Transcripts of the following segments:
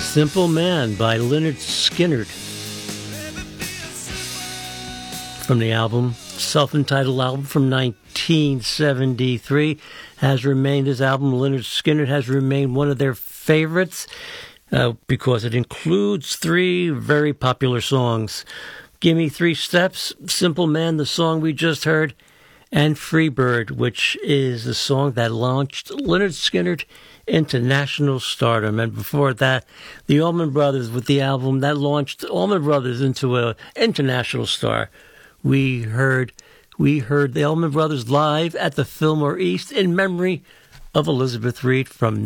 Simple Man by Lynyrd Skynyrd from the album, self-entitled album from 1973, has remained, this album, Lynyrd Skynyrd, has remained one of their favorites because it includes three very popular songs. Gimme Three Steps, Simple Man, the song we just heard, and Freebird, which is the song that launched Lynyrd Skynyrd into national stardom. And before that, the Allman Brothers with the album that launched Allman Brothers into an international star. We heard the Allman Brothers live at the Fillmore East in memory of Elizabeth Reed from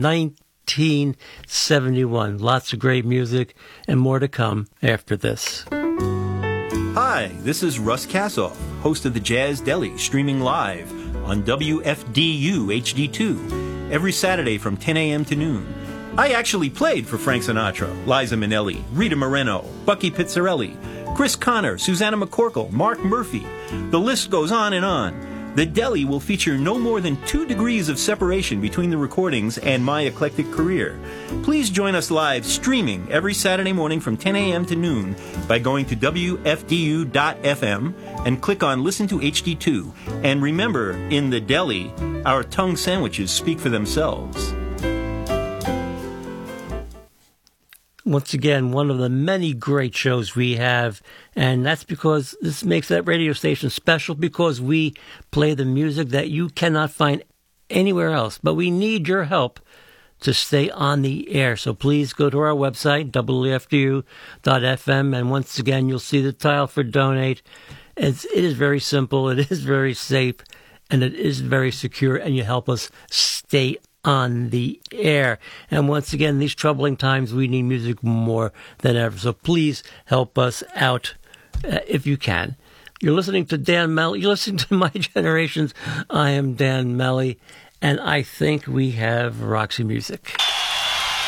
1971. Lots of great music and more to come after this. Hi, this is Russ Kassoff, host of the Jazz Deli, streaming live on WFDU HD2 every Saturday from 10 a.m. to noon. I actually played for Frank Sinatra, Liza Minnelli, Rita Moreno, Bucky Pizzarelli, Chris Connor, Susanna McCorkle, Mark Murphy. The list goes on and on. The Deli will feature no more than 2 degrees of separation between the recordings and my eclectic career. Please join us live streaming every Saturday morning from 10 a.m. to noon by going to WFDU.FM and click on Listen to HD2. And remember, in the Deli, our tongue sandwiches speak for themselves. Once again, one of the many great shows we have, and that's because this makes that radio station special, because we play the music that you cannot find anywhere else. But we need your help to stay on the air. So please go to our website, WFDU.FM, and once again, you'll see the tile for donate. It is very simple, it is very safe, and it is very secure, and you help us stay on the air. And once again, these troubling times, we need music more than ever. So please help us out if you can. You're listening to Dan Melly. You're listening to My Generations. I am Dan Melly, and I think we have Roxy Music.